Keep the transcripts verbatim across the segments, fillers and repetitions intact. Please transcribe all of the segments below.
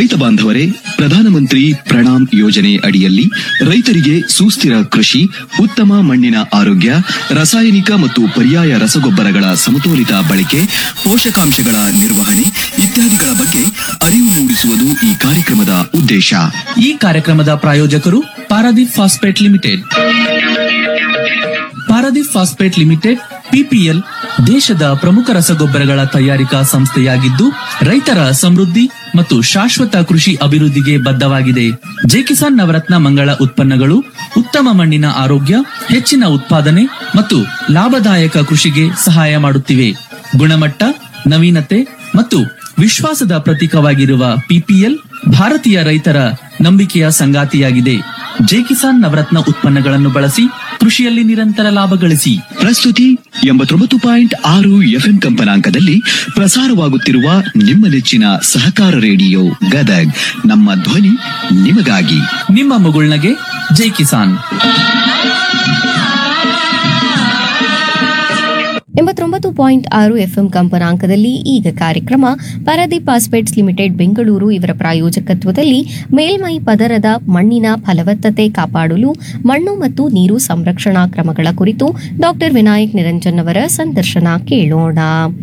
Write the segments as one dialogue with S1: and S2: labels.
S1: ರೈತ ಬಾಂಧವರೇ, ಪ್ರಧಾನಮಂತ್ರಿ ಪ್ರಣಾಮ್ ಯೋಜನೆ ಅಡಿಯಲ್ಲಿ ರೈತರಿಗೆ ಸುಸ್ಥಿರ ಕೃಷಿ, ಉತ್ತಮ ಮಣ್ಣಿನ ಆರೋಗ್ಯ, ರಾಸಾಯನಿಕ ಮತ್ತು ಪರ್ಯಾಯ ರಸಗೊಬ್ಬರಗಳ ಸಮತೋಲಿತ ಬಳಕೆ, ಪೋಷಕಾಂಶಗಳ ನಿರ್ವಹಣೆ ಇತ್ಯಾದಿಗಳ ಬಗ್ಗೆ ಅರಿವು ಮೂಡಿಸುವುದು ಈ ಕಾರ್ಯಕ್ರಮದ ಉದ್ದೇಶ.
S2: ಈ ಕಾರ್ಯಕ್ರಮದ ಪ್ರಾಯೋಜಕರು Paradip phosphate limited. Paradip phosphate limited ಪಿಪಿಎಲ್ ದೇಶದ ಪ್ರಮುಖ ರಸಗೊಬ್ಬರಗಳ ತಯಾರಿಕಾ ಸಂಸ್ಥೆಯಾಗಿದ್ದು, ರೈತರ ಸಮೃದ್ಧಿ ಮತ್ತು ಶಾಶ್ವತ ಕೃಷಿ ಅಭಿವೃದ್ಧಿಗೆ ಬದ್ಧವಾಗಿದೆ. ಜೆ ಕಿಸಾನ್ ನವರತ್ನ ಮಂಗಳ ಉತ್ಪನ್ನಗಳು ಉತ್ತಮ ಮಣ್ಣಿನ ಆರೋಗ್ಯ, ಹೆಚ್ಚಿನ ಉತ್ಪಾದನೆ ಮತ್ತು ಲಾಭದಾಯಕ ಕೃಷಿಗೆ ಸಹಾಯ ಮಾಡುತ್ತಿವೆ. ಗುಣಮಟ್ಟ, ನವೀನತೆ ಮತ್ತು ವಿಶ್ವಾಸದ ಪ್ರತೀಕವಾಗಿರುವ ಪಿಪಿಎಲ್ ಭಾರತೀಯ ರೈತರ ನಂಬಿಕೆಯ ಸಂಗಾತಿಯಾಗಿದೆ. ಜೆ ಕಿಸಾನ್ ನವರತ್ನ ಉತ್ಪನ್ನಗಳನ್ನು ಬಳಸಿ ಕೃಷಿಯಲ್ಲಿ ನಿರಂತರ ಲಾಭ ಗಳಿಸಿ.
S1: ಪ್ರಸ್ತುತಿ ಎಂಬತ್ತೊಂಬತ್ತು ಪಾಯಿಂಟ್ ಆರು ಎಫ್ಎಂ ಕಂಪನಾಂಕದಲ್ಲಿ ಪ್ರಸಾರವಾಗುತ್ತಿರುವ ನಿಮ್ಮ ನೆಚ್ಚಿನ ಸಹಕಾರ ರೇಡಿಯೋ ಗದಗ್. ನಮ್ಮ ಧ್ವನಿ ನಿಮಗಾಗಿ.
S2: ನಿಮ್ಮ ಮುಗುಳ್ನಗೆ ಜೈ ಕಿಸಾನ್.
S3: ಎಂಬತ್ತೊಂಬತ್ತು ಪಾಯಿಂಟ್ ಆರು ಎಫ್ಎಂ ಕಂಪನಾಂಕದಲ್ಲಿ ಈಗ ಕಾರ್ಯಕ್ರಮ ಪಾರಾದೀಪ್ ಫಾಸ್ಪೇಟ್ಸ್ ಲಿಮಿಟೆಡ್ ಬೆಂಗಳೂರು ಇವರ ಪ್ರಾಯೋಜಕತ್ವದಲ್ಲಿ ಮೇಲ್ಮೈ ಪದರದ ಮಣ್ಣಿನ ಫಲವತ್ತತೆ ಕಾಪಾಡಲು ಮಣ್ಣು ಮತ್ತು ನೀರು ಸಂರಕ್ಷಣಾ ಕ್ರಮಗಳ ಕುರಿತು ಡಾಕ್ಟರ್ ವಿನಾಯಕ್ ನಿರಂಜನ್ ಅವರ ಸಂದರ್ಶನ ಕೇಳೋಣ.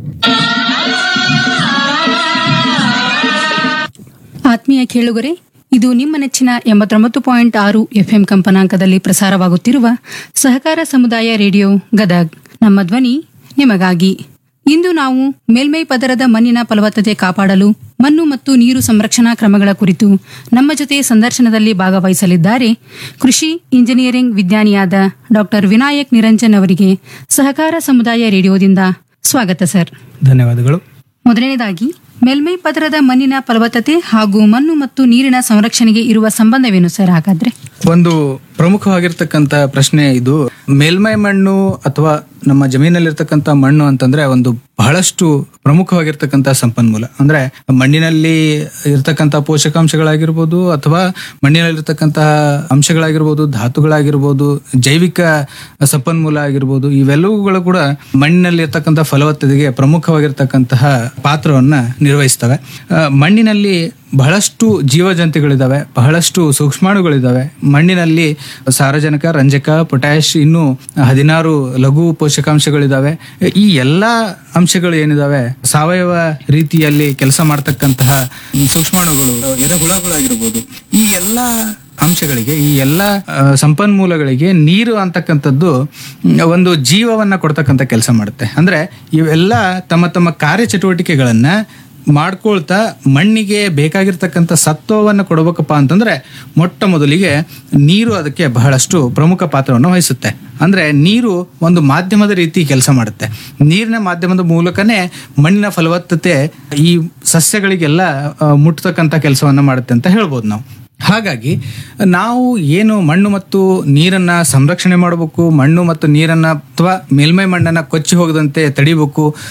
S4: ಆತ್ಮೀಯ ಕೇಳುಗರೆ, ಇದು ನಿಮ್ಮ ನೆಚ್ಚಿನ ಎಂಬತ್ತೊಂಬತ್ತು ಪಾಯಿಂಟ್ ಆರು ಎಫ್ಎಂ ಕಂಪನಾಂಕದಲ್ಲಿ ಪ್ರಸಾರವಾಗುತ್ತಿರುವ ಸಹಕಾರ ಸಮುದಾಯ ರೇಡಿಯೋ ಗದಗ್. ನಮ್ಮ ಧ್ವನಿ ನಿಮಗಾಗಿ. ಇಂದು ನಾವು ಮೇಲ್ಮೈ ಪದರದ ಮಣ್ಣಿನ ಫಲವತ್ತತೆ ಕಾಪಾಡಲು ಮಣ್ಣು ಮತ್ತು ನೀರು ಸಂರಕ್ಷಣಾ ಕ್ರಮಗಳ ಕುರಿತು ನಮ್ಮ ಜೊತೆ ಸಂದರ್ಶನದಲ್ಲಿ ಭಾಗವಹಿಸಲಿದ್ದಾರೆ ಕೃಷಿ ಇಂಜಿನಿಯರಿಂಗ್ ವಿಜ್ಞಾನಿಯಾದ ಡಾಕ್ಟರ್ ವಿನಾಯಕ್ ನಿರಂಜನ್ ಅವರಿಗೆ ಸಹಕಾರ ಸಮುದಾಯ ರೇಡಿಯೋದಿಂದ ಸ್ವಾಗತ ಸರ್.
S5: ಧನ್ಯವಾದಗಳು.
S4: ಮೊದಲನೇದಾಗಿ, ಮೇಲ್ಮೈ ಪದರದ ಮಣ್ಣಿನ ಫಲವತ್ತತೆ ಹಾಗೂ ಮಣ್ಣು ಮತ್ತು ನೀರಿನ ಸಂರಕ್ಷಣೆಗೆ ಇರುವ ಸಂಬಂಧವೇನು ಸರ್? ಹಾಗಾದ್ರೆ
S5: ಒಂದು ಪ್ರಮುಖವಾಗಿರ್ತಕ್ಕಂಥ ಪ್ರಶ್ನೆ ಇದು. ಮೇಲ್ಮೈ ಮಣ್ಣು ಅಥವಾ ನಮ್ಮ ಜಮೀನಲ್ಲಿರ್ತಕ್ಕಂಥ ಮಣ್ಣು ಅಂತಂದ್ರೆ ಒಂದು ಬಹಳಷ್ಟು ಪ್ರಮುಖವಾಗಿರ್ತಕ್ಕಂಥ ಸಂಪನ್ಮೂಲ. ಅಂದ್ರೆ ಮಣ್ಣಿನಲ್ಲಿ ಇರ್ತಕ್ಕಂಥ ಪೋಷಕಾಂಶಗಳಾಗಿರ್ಬೋದು ಅಥವಾ ಮಣ್ಣಿನಲ್ಲಿರ್ತಕ್ಕಂತಹ ಅಂಶಗಳಾಗಿರ್ಬೋದು, ಧಾತುಗಳಾಗಿರ್ಬೋದು, ಜೈವಿಕ ಸಂಪನ್ಮೂಲ ಆಗಿರ್ಬೋದು, ಇವೆಲ್ಲವುಗಳು ಕೂಡ ಮಣ್ಣಿನಲ್ಲಿ ಇರ್ತಕ್ಕಂಥ ಫಲವತ್ತತೆಗೆ ಪ್ರಮುಖವಾಗಿರ್ತಕ್ಕಂತಹ ಪಾತ್ರವನ್ನ ನಿರ್ವಹಿಸ್ತವೆ. ಮಣ್ಣಿನಲ್ಲಿ ಬಹಳಷ್ಟು ಜೀವಜಂತುಗಳಿದಾವೆ, ಬಹಳಷ್ಟು ಸೂಕ್ಷ್ಮಾಣುಗಳಿದಾವೆ. ಮಣ್ಣಿನಲ್ಲಿ ಸಾರಜನಕ, ರಂಜಕ, ಪೊಟ್ಯಾಶ್, ಇನ್ನು ಹದಿನಾರು ಲಘು ಪೋಷಕಾಂಶಗಳಿದಾವೆ. ಈ ಎಲ್ಲಾ ಅಂಶಗಳು ಏನಿದಾವೆ ಸಾವಯವ ರೀತಿಯಲ್ಲಿ ಕೆಲಸ ಮಾಡ್ತಕ್ಕಂತಹ ಸೂಕ್ಷ್ಮಾಣುಗಳು, ಎರೆಹುಳಗಳಾಗಿರ್ಬೋದು, ಈ ಎಲ್ಲಾ ಅಂಶಗಳಿಗೆ, ಈ ಎಲ್ಲ ಸಂಪನ್ಮೂಲಗಳಿಗೆ ನೀರು ಅಂತಕ್ಕಂಥದ್ದು ಒಂದು ಜೀವವನ್ನ ಕೊಡ್ತಕ್ಕಂಥ ಕೆಲಸ ಮಾಡುತ್ತೆ. ಅಂದ್ರೆ ಇವೆಲ್ಲ ತಮ್ಮ ತಮ್ಮ ಕಾರ್ಯಚಟುವಟಿಕೆಗಳನ್ನ ಮಾಡ್ಕೊಳ್ತಾ ಮಣ್ಣಿಗೆ ಬೇಕಾಗಿರ್ತಕ್ಕಂಥ ಸತ್ವವನ್ನು ಕೊಡಬೇಕಪ್ಪ ಅಂತಂದ್ರೆ ಮೊಟ್ಟ ಮೊದಲಿಗೆ ನೀರು ಅದಕ್ಕೆ ಬಹಳಷ್ಟು ಪ್ರಮುಖ ಪಾತ್ರವನ್ನು ವಹಿಸುತ್ತೆ. ಅಂದ್ರೆ ನೀರು ಒಂದು ಮಾಧ್ಯಮದ ರೀತಿ ಕೆಲಸ ಮಾಡುತ್ತೆ. ನೀರಿನ ಮಾಧ್ಯಮದ ಮೂಲಕನೇ ಮಣ್ಣಿನ ಫಲವತ್ತತೆ ಈ ಸಸ್ಯಗಳಿಗೆಲ್ಲ ಮುಟ್ಟತಕ್ಕಂಥ ಕೆಲಸವನ್ನ ಮಾಡುತ್ತೆ ಅಂತ ಹೇಳ್ಬೋದು ನಾವು. ಹಾಗಾಗಿ ನಾವು ಏನು ಮಣ್ಣು ಮತ್ತು ನೀರನ್ನ ಸಂರಕ್ಷಣೆ ಮಾಡಬೇಕು, ಮಣ್ಣು ಮತ್ತು ನೀರನ್ನ ಅಥವಾ ಮೇಲ್ಮೈ ಮಣ್ಣನ್ನ ಕೊಚ್ಚಿ ಹೋಗದಂತೆ ತಡಿಬೇಕು,